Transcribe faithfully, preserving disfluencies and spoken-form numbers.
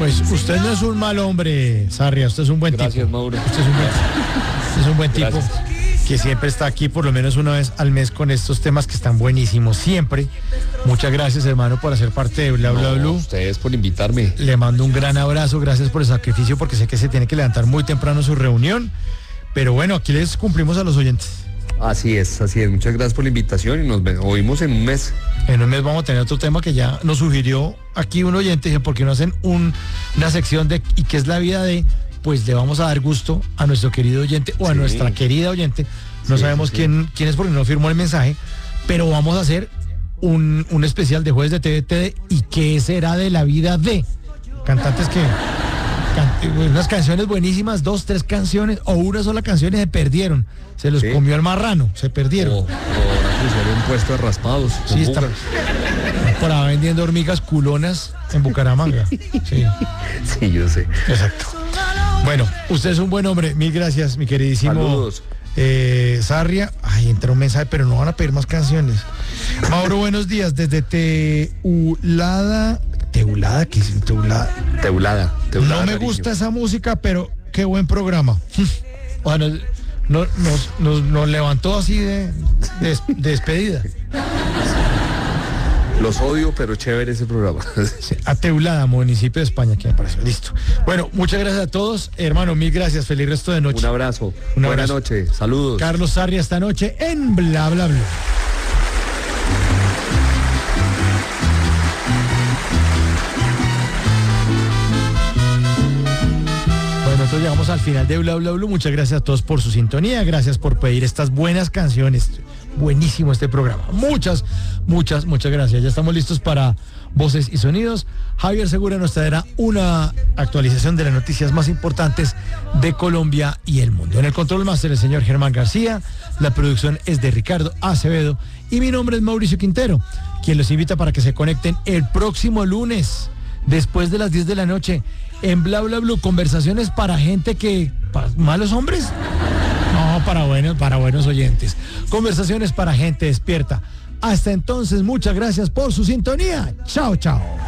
Pues usted no es un mal hombre, Sarria, usted es un buen Gracias, tipo. Mauro. Usted es un buen, usted es un buen tipo Gracias. que siempre está aquí por lo menos una vez al mes con estos temas que están buenísimos, siempre. Muchas gracias, hermano, por hacer parte de Bla Bla No, Blue. ustedes por invitarme. Le mando un gran abrazo, gracias por el sacrificio, porque sé que se tiene que levantar muy temprano su reunión. Pero bueno, aquí les cumplimos a los oyentes. Así es, así es. Muchas gracias por la invitación y nos ve- oímos en un mes. En un mes vamos a tener otro tema que ya nos sugirió aquí un oyente. Dije, ¿por qué no hacen un, una sección de ¿y qué es la vida de? Pues le vamos a dar gusto a nuestro querido oyente o a Sí. nuestra querida oyente. No Sí, sabemos sí, sí. quién, quién es porque no firmó el mensaje, pero vamos a hacer un, un especial de Jueves de T V T de ¿y qué será de la vida de? Cantantes que... can- unas canciones buenísimas, dos, tres canciones o una sola canción y se perdieron. Se los Sí. comió el marrano, se perdieron. O, o ahora pusieron un puesto de raspados. con Sí, está bugas. por ahí vendiendo hormigas culonas en Bucaramanga. Sí, Sí, yo sé. exacto. Bueno, usted es un buen hombre. Mil gracias, mi queridísimo Saludos. eh, Sarria. Ay, entró un mensaje, pero no van a pedir más canciones. Mauro, buenos días. Desde Teulada. ¿Teulada? ¿Qué es Teulada? Teulada. Teulada, No me cariño. gusta esa música, pero qué buen programa. Bueno, no- nos, nos, nos levantó así de, de- de despedida. Los odio, pero chévere ese programa. Sí, Ateulada, municipio de España, que me parece. Listo. Bueno, muchas gracias a todos. Hermano, mil gracias. Feliz resto de noche. Un abrazo. Un Buena abrazo. noche. Saludos. Carlos Sarria esta noche en Bla Bla Bla. Bueno, entonces llegamos al final de Bla Bla Bla. Muchas gracias a todos por su sintonía. Gracias por pedir estas buenas canciones. Buenísimo este programa. Muchas, muchas, muchas gracias. Ya estamos listos para Voces y Sonidos. Javier Segura nos traerá una actualización de las noticias más importantes de Colombia y el mundo. En el control máster el señor Germán García. La producción es de Ricardo Acevedo. Y mi nombre es Mauricio Quintero, quien los invita para que se conecten el próximo lunes, después de las diez de la noche, en Bla Bla Blue. Conversaciones para gente que... ¿Para malos hombres? No, para buenos, para buenos oyentes. Conversaciones para gente despierta. Hasta entonces, muchas gracias por su sintonía. Chao, chao.